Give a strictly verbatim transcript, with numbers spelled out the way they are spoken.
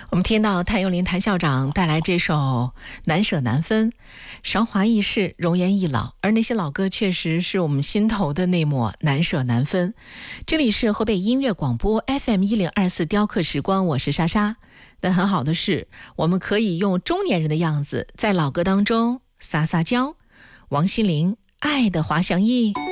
我们听到谭咏麟谭校长带来这首《难舍难分》，韶华易逝，容颜易老，而那些老歌确实是我们心头的那抹难舍难分。这里是河北音乐广播 F M 一零二四雕刻时光，我是莎莎。但很好的是，我们可以用中年人的样子在老歌当中撒撒娇。王心凌，爱的滑翔翼。